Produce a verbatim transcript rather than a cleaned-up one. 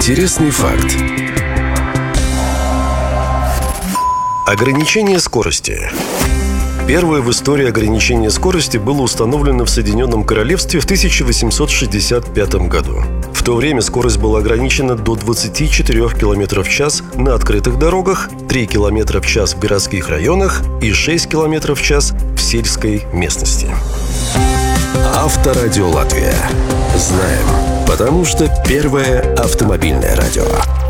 Интересный факт. Ограничение скорости. Первое в истории ограничение скорости было установлено в Соединенном Королевстве в тысяча восемьсот шестьдесят пятом году. В то время скорость была ограничена до двадцати четырёх километров в час на открытых дорогах, три километра в час в городских районах и шесть километров в час в сельской местности. Авторадио Латвия. Знаем, потому что первое автомобильное радио.